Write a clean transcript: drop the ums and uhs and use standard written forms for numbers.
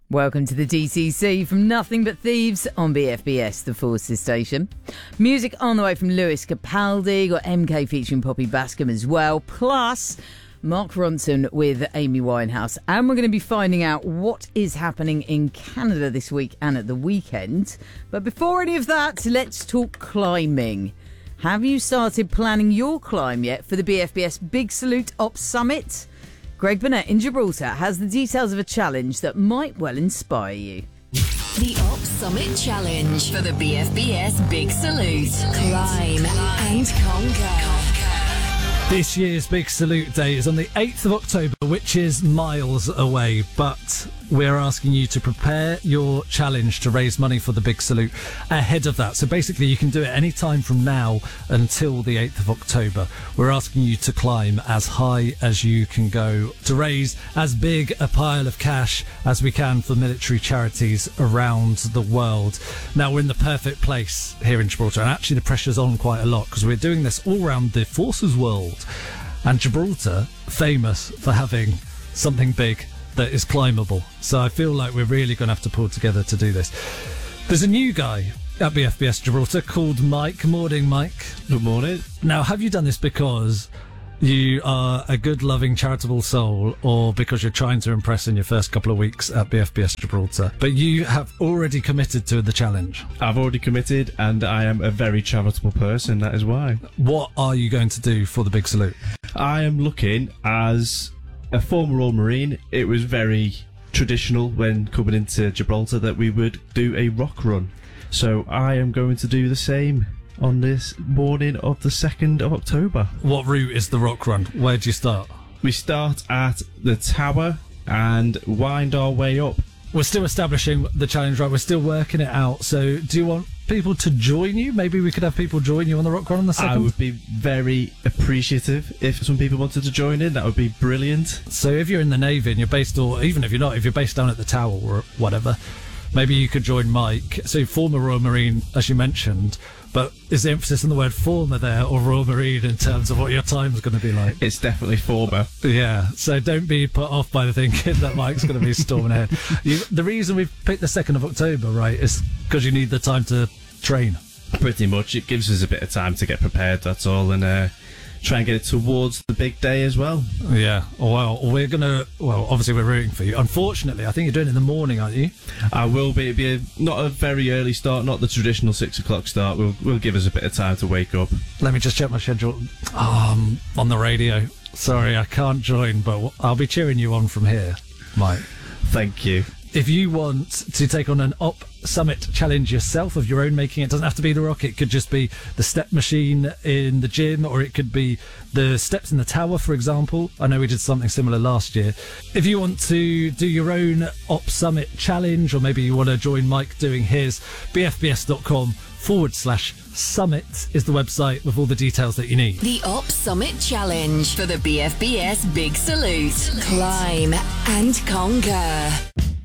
Welcome to the DCC from Nothing But Thieves on BFBS, the Forces station. Music on the way from Lewis Capaldi, got MK featuring Poppy Bascom as well, plus Mark Ronson with Amy Winehouse. And we're going to be finding out what is happening in Canada this week and at the weekend. But before any of that, let's talk climbing. Have you started planning your climb yet for the BFBS Big Salute Ops Summit? Greg Burnett in Gibraltar has the details of a challenge that might well inspire you. The Ops Summit Challenge for the BFBS Big Salute. Climb and conquer. This year's Big Salute Day is on the 8th of October, which is miles away, but we're asking you to prepare your challenge to raise money for the Big Salute ahead of that. So basically you can do it any time from now until the 8th of October. We're asking you to climb as high as you can go to raise as big a pile of cash as we can for military charities around the world. Now we're in the perfect place here in Gibraltar, and actually the pressure's on quite a lot because we're doing this all around the Forces world. And Gibraltar, famous for having something big that is climbable. So I feel like we're really going to have to pull together to do this. There's a new guy at BFBS Gibraltar called Mike. Morning, Mike. Good morning. Now, have you done this because you are a good, loving, charitable soul, or because you're trying to impress in your first couple of weeks at BFBS Gibraltar? But you have already committed to the challenge. I've already committed, and I am a very charitable person, that is why. What are you going to do for the Big Salute? I am looking, as a former Royal Marine, it was very traditional when coming into Gibraltar that we would do a rock run. So I am going to do the same on this morning of the 2nd of October. What route is the rock run? Where do you start? We start at the tower and wind our way up. We're still establishing the challenge, right? We're still working it out. So do you want people to join you? Maybe we could have people join you on the rock run on the 2nd? I would be very appreciative if some people wanted to join in. That would be brilliant. So if you're in the Navy and you're based, or even if you're not, if you're based down at the tower or whatever, maybe you could join Mike. So former Royal Marine, as you mentioned, but is the emphasis on the word former there, or Royal Marine, in terms of what your time's going to be like? It's definitely former. Yeah, so don't be put off by the thinking that Mike's going to be storming ahead. The reason we've picked the 2nd of October, right, is because you need the time to train. Pretty much. It gives us a bit of time to get prepared, that's all, and try and get it towards the big day as well. Yeah, well, obviously we're rooting for you. Unfortunately, I think you're doing it in the morning, aren't you? I will be. It'll be not a very early start, not the traditional 6 o'clock start. Will give us a bit of time to wake up. Let me just check my schedule. On the radio. Sorry, I can't join, but I'll be cheering you on from here, Mike. Thank you. If you want to take on an Op Summit challenge yourself of your own making, it doesn't have to be the rock. It could just be the step machine in the gym, or it could be the steps in the tower, for example. I know we did something similar last year. If you want to do your own Op Summit challenge, or maybe you want to join Mike doing his, bfbs.com/summit is the website with all the details that you need. The Ops Summit Challenge for the BFBS Big Salute. Climb and conquer.